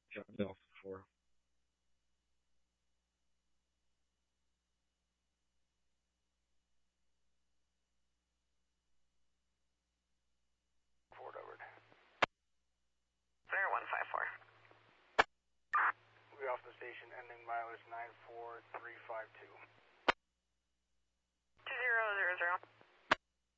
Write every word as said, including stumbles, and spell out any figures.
Yeah, no, four. Forward over. zero one five four. We off the station, ending mileage nine four three five two. Two zero zero zero.